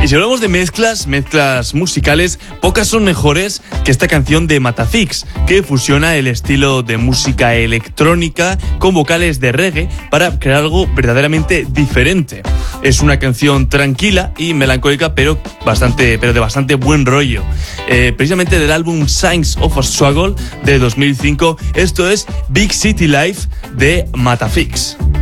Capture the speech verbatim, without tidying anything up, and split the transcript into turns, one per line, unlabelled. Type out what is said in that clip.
Y si hablamos de mezclas, mezclas musicales, pocas son mejores que esta canción de Matafix, que fusiona el estilo de música electrónica con vocales de reggae para crear algo verdaderamente diferente. Es una canción tranquila y melancólica, pero bastante, pero de bastante buen rollo. Eh, precisamente del álbum Signs of a Struggle de dos mil cinco, esto es Big City Life de Matafix.